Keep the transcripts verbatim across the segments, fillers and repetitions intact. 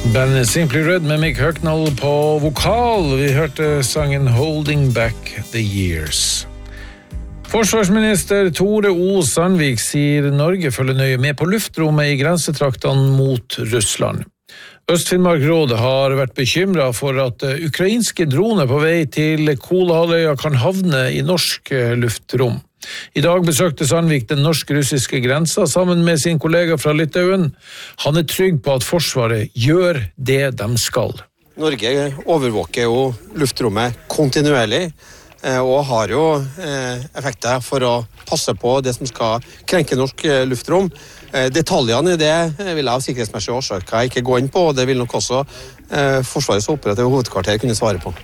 Bandet Simply Red med Mick Hucknall på vokal. Vi hørte sangen Holding Back the Years. Forsvarsminister Tore O. Sandvik sier Norge følger nøye med på luftrommet i grensetraktene mot Russland. Øst-Finnmark råd har vært bekymret for at ukrainske droner på vei til Kolahalvøya kan havne i norsk luftrom. I dag besøkte Sandvik den norsk-russiske grensa sammen med sin kollega fra Litauen. Han er trygg på at Forsvaret gjør det de skal. Norge overvåker jo luftrommet kontinuerlig og har jo effekter for å passe på det som skal krenke norsk luftrom. Detaljene i det vil jeg av sikkerhetsmessige årsaker ikke gå inn på, og det vil nok også Forsvarets operative hovedkvarter kunne svare på.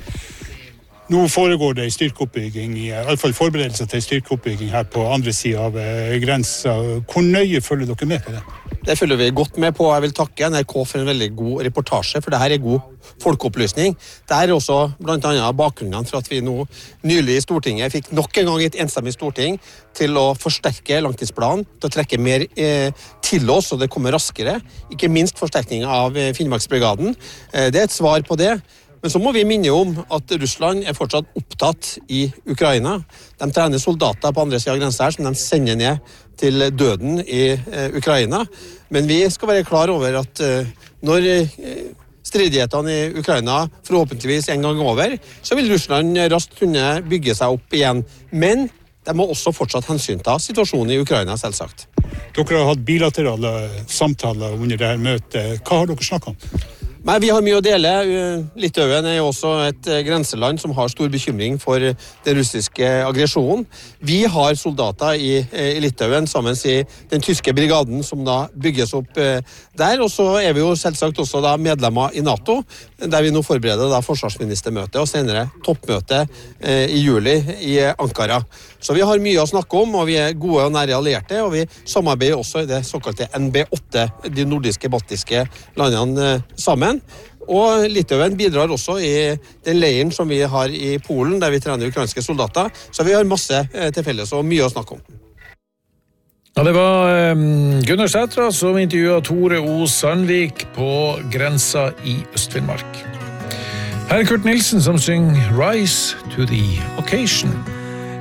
Nå foregår det styrkeoppbygging, i hvert fall forberedelser til styrkeoppbygging her på andre siden av grensa. Hvor nøye følger dere med på det? Det følger vi godt med på. Jeg vil takke N R K for en veldig god reportasje, for dette er god folkeopplysning. Det er også blant annet bakgrunnen for at vi nå nylig i Stortinget fikk nok en gang et enstemmig storting til å forsterke langtidsplanen, til å trekke mer eh, til oss, og det kommer raskere. Ikke minst forsterkning av Finnmarksbrigaden. Eh, det er et svar på det. Men så må vi minne om at Russland er fortsatt opptatt i Ukraina. De trener soldater på andre siden av grensen her som de sender ned til døden i eh, Ukraina. Men vi skal være klar over at eh, når eh, stridighetene i Ukraina forhåpentligvis en gang over, så vil Russland raskt kunne bygge seg opp igjen. Men de må også fortsatt hensynta situasjonen i Ukraina, selvsagt. Dere har hatt bilaterale samtaler under dette møtet. Hva har dere snakket om? Nei, vi har mye å dele. Litauen er jo også et grenseland som har stor bekymring for den russiske aggresjonen. Vi har soldater i, i Litauen sammen med den tyske brigaden som da bygges opp der, og så er vi jo selvsagt også da medlemmer i NATO, der vi nå forbereder da forsvarsministermøte og senere toppmøte eh, i juli i Ankara. Så vi har mye å snakke om, og vi er gode og nære allierte, og vi samarbeider også i det såkalte N B åtte, de nordiske baltiske landene eh, sammen. Og Litauen bidrar også i den leiren som vi har i Polen, der vi trener ukrainske soldater. Så vi har masse eh, til felles og mye å snakke om. Ja, det var um, Gunnar Sætra som intervjuet Tore O. Sandvik på grensa i Øst-Finnmark. Her er Kurt Nilsen som synger Rise to the Occasion.